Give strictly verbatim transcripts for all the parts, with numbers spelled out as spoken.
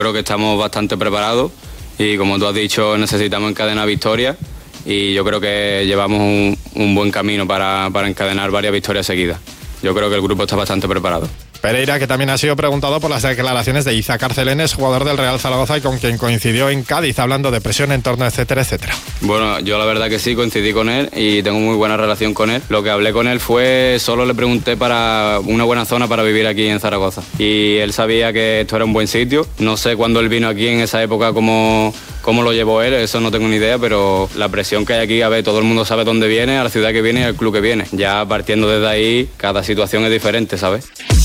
Creo que estamos bastante preparados y, como tú has dicho, necesitamos encadenar victorias y yo creo que llevamos un, un buen camino para, para encadenar varias victorias seguidas. Yo creo que el grupo está bastante preparado. Pereira, que también ha sido preguntado por las declaraciones de Iza Carcelenes, jugador del Real Zaragoza y con quien coincidió en Cádiz, hablando de presión, entorno, etcétera, etcétera. Bueno, yo la verdad que sí, coincidí con él y tengo muy buena relación con él. Lo que hablé con él fue, solo le pregunté para una buena zona para vivir aquí en Zaragoza. Y él sabía que esto era un buen sitio. No sé cuándo él vino aquí en esa época, cómo, cómo lo llevó él, eso no tengo ni idea, pero la presión que hay aquí, a ver, todo el mundo sabe dónde viene, a la ciudad que viene y al club que viene. Ya partiendo desde ahí, cada situación es diferente, ¿sabes?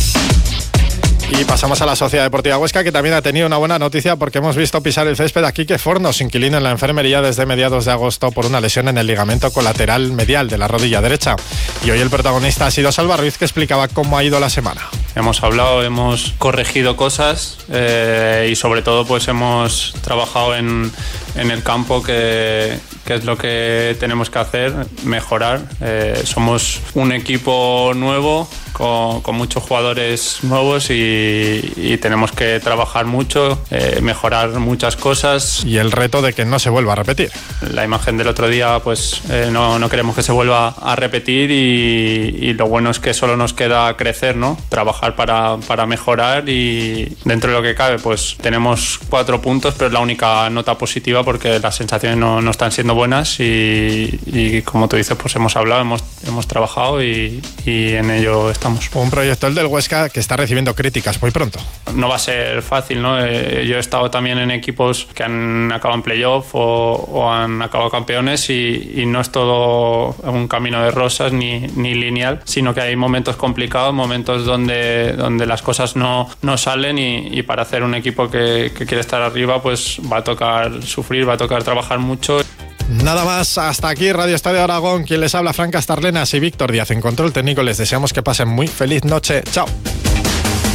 Y pasamos a la Sociedad Deportiva Huesca, que también ha tenido una buena noticia porque hemos visto pisar el césped a Quique Fornos, inquilino en la enfermería desde mediados de agosto por una lesión en el ligamento colateral medial de la rodilla derecha. Y hoy el protagonista ha sido Salva Ruiz, que explicaba cómo ha ido la semana. Hemos hablado, hemos corregido cosas eh, y sobre todo pues hemos trabajado en, en el campo, que, que es lo que tenemos que hacer, mejorar. Eh, somos un equipo nuevo, Con, con muchos jugadores nuevos y, y tenemos que trabajar mucho, eh, mejorar muchas cosas. Y el reto de que no se vuelva a repetir. La imagen del otro día, pues eh, no, no queremos que se vuelva a repetir y, y lo bueno es que solo nos queda crecer, ¿no? Trabajar para, para mejorar y dentro de lo que cabe, pues tenemos cuatro puntos, pero es la única nota positiva porque las sensaciones no, no están siendo buenas y, y como tú dices, pues hemos hablado, hemos, hemos trabajado y, y en ello estamos. Un proyecto, el del Huesca, que está recibiendo críticas muy pronto. No va a ser fácil, ¿no? Eh, yo he estado también en equipos que han acabado en playoff o, o han acabado campeones y, y no es todo un camino de rosas ni, ni lineal, sino que hay momentos complicados, momentos donde, donde las cosas no, no salen y, y para hacer un equipo que, que quiere estar arriba, pues va a tocar sufrir, va a tocar trabajar mucho. Nada más, hasta aquí Radio Estadio Aragón. Quien les habla, Fran Castarlenas y Víctor Díaz en control técnico. Les deseamos que pasen muy feliz noche. Chao.